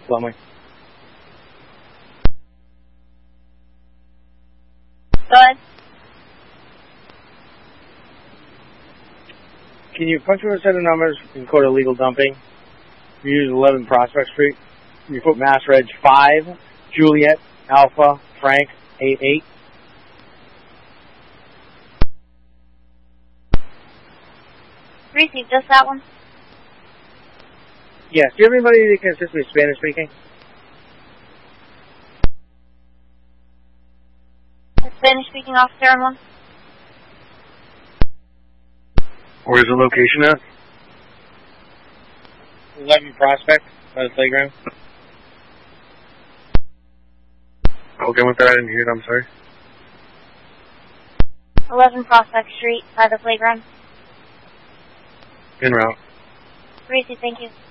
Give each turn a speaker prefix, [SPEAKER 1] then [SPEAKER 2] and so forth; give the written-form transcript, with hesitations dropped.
[SPEAKER 1] Plumley.
[SPEAKER 2] Go ahead.
[SPEAKER 1] Can you punch through a set of numbers and code illegal dumping? You use 11 Prospect Street. You put Mass Reg 5, Juliet, Alpha, Frank, 88.
[SPEAKER 2] Receive just that one.
[SPEAKER 1] Yes. Do you have anybody that can assist me Spanish speaking?
[SPEAKER 2] A Spanish speaking officer on one.
[SPEAKER 1] Where's the location at? 11 Prospect by the playground. Okay, with that I didn't hear it, I'm sorry.
[SPEAKER 2] 11 Prospect Street by the playground.
[SPEAKER 1] En route.
[SPEAKER 2] Receive, thank you.